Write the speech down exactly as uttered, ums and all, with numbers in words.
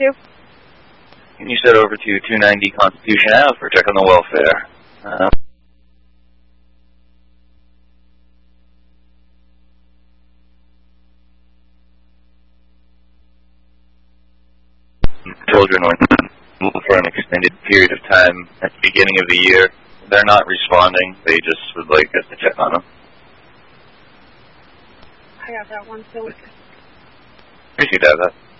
to? Can you set over to two ninety Constitution Avenue for check on the welfare? Uh, children were for an extended period of time at the beginning of the year. They're not responding. They just would like us to check on them. I got that one, so... Appreciate that.